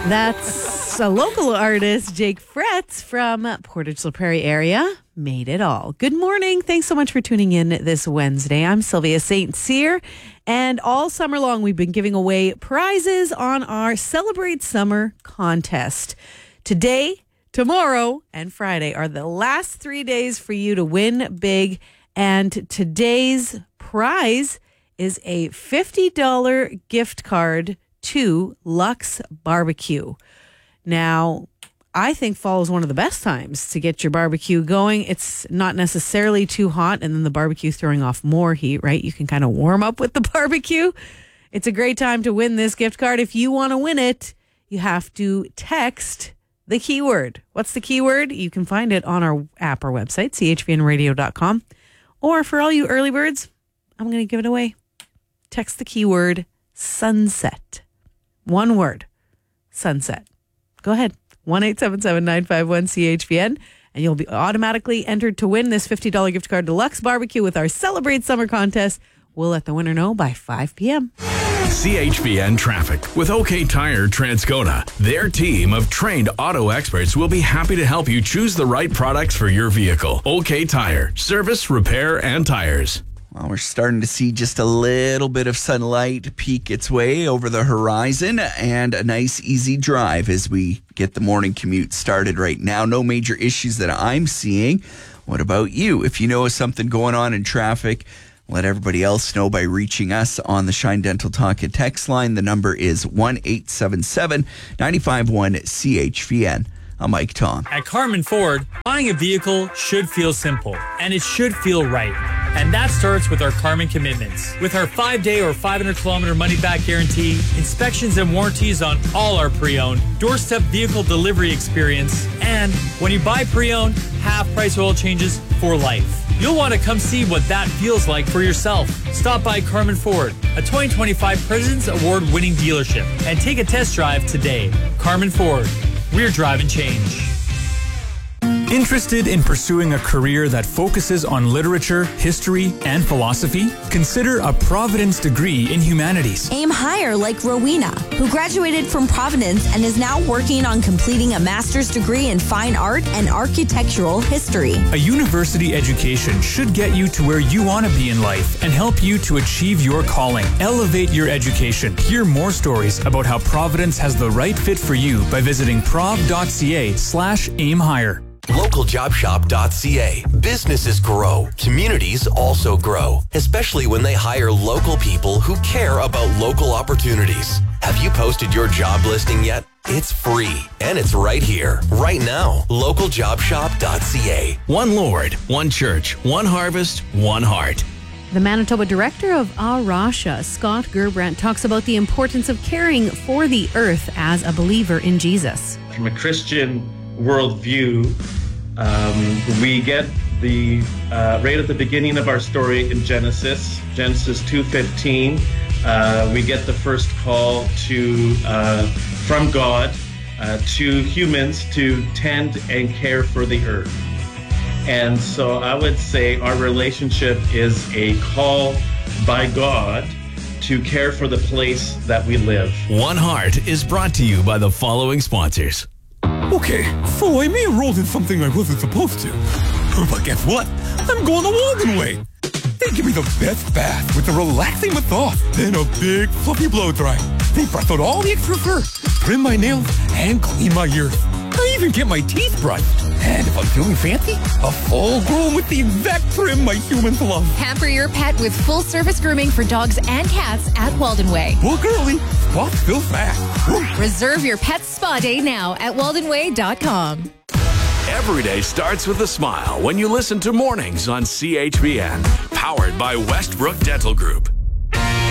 That's a local artist, Jake Fretz from Portage La Prairie area. Made it all. Good morning. Thanks so much for tuning in this Wednesday. I'm Sylvia St. Cyr, and all summer long we've been giving away prizes on our Celebrate Summer contest. Today, tomorrow, and Friday are the last 3 days for you to win big, and today's prize is a $50 gift card to Lux Barbecue. Now, I think fall is one of the best times to get your barbecue going. It's not necessarily too hot, and then the barbecue throwing off more heat, right? You can kind of warm up with the barbecue. It's a great time to win this gift card. If you want to win it, you have to text the keyword. What's the keyword? You can find it on our app or website, chvnradio.com. Or for all you early birds, I'm going to give it away. Text the keyword sunset. One word, sunset. Go ahead, 1-877-951-CHVN, and you'll be automatically entered to win this $50 gift card to Lux Barbecue with our Celebrate Summer contest. We'll let the winner know by 5 p.m. CHVN Traffic with OK Tire Transcona. Their team of trained auto experts will be happy to help you choose the right products for your vehicle. OK Tire, service, repair, and tires. Well, we're starting to see just a little bit of sunlight peek its way over the horizon, and a nice easy drive as we get the morning commute started right now. No major issues that I'm seeing. What about you? If you know of something going on in traffic, let everybody else know by reaching us on the Shine Dental Talk and text line. The number is 1-877-951-CHVN. I'm Mike Tong. At Carmen Ford, buying a vehicle should feel simple, and it should feel right. And that starts with our Carmen commitments. With our 5-day or 500-kilometer money-back guarantee, inspections and warranties on all our pre-owned, doorstep vehicle delivery experience, and when you buy pre-owned, half-price oil changes for life. You'll want to come see what that feels like for yourself. Stop by Carmen Ford, a 2025 President's Award-winning dealership, and take a test drive today. Carmen Ford. We're driving change. Interested in pursuing a career that focuses on literature, history, and philosophy? Consider a Providence degree in humanities. Aim higher like Rowena, who graduated from Providence and is now working on completing a master's degree in fine art and architectural history. A university education should get you to where you want to be in life and help you to achieve your calling. Elevate your education. Hear more stories about how Providence has the right fit for you by visiting prov.ca/aimhigher. LocalJobShop.ca. Businesses grow. Communities also grow, especially when they hire local people who care about local opportunities. Have you posted your job listing yet? It's free, and it's right here, right now. LocalJobShop.ca. One Lord, one church, one harvest, one heart. The Manitoba Director of A Rasha, Scott Gerbrandt, talks about the importance of caring for the earth as a believer in Jesus. From a Christian worldview, we get the right at the beginning of our story in Genesis 2:15. We get the first call to from God to humans to tend and care for the earth. And so I would say our relationship is a call by God to care for the place that we live. One Heart is brought to you by the following sponsors. Okay, so I may have rolled in something I wasn't supposed to. But guess what? I'm going to Walden Way. They give me the best bath with a relaxing massage, then a big fluffy blow dry. They brush out all the extra fur, trim my nails, and clean my ears. I even get my teeth brushed. And if I'm feeling fancy, a full groom with the exact trim my humans love. Pamper your pet with full-service grooming for dogs and cats at Walden Way. Book early, spots fill fast. Reserve your pet's spa day now at waldenway.com. Every day starts with a smile when you listen to Mornings on CHVN. Powered by Westbrook Dental Group.